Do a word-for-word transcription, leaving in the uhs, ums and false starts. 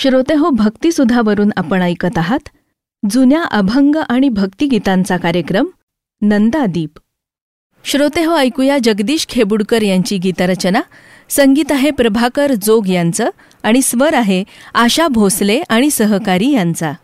श्रोते हो, भक्तिसुधावरून आपण ऐकत आहात जुन्या अभंग आणि भक्तिगीतांचा कार्यक्रम नंदादीप. श्रोते हो, ऐकूया जगदीश खेबुडकर यांची गीतरचना. संगीत आहे प्रभाकर जोग यांचं आणि स्वर आहे आशा भोसले आणि सहकारी यांचा.